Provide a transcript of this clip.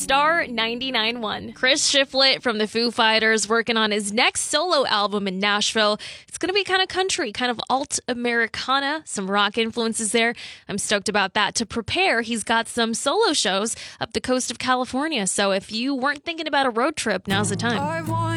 Star 99.1. Chris Shiflett from the Foo Fighters working on his next solo album in Nashville. It's going to be kind of country, kind of alt-Americana, some rock influences there. I'm stoked about that. To prepare, he's got some solo shows up the coast of California. So if you weren't thinking about a road trip, now's the time.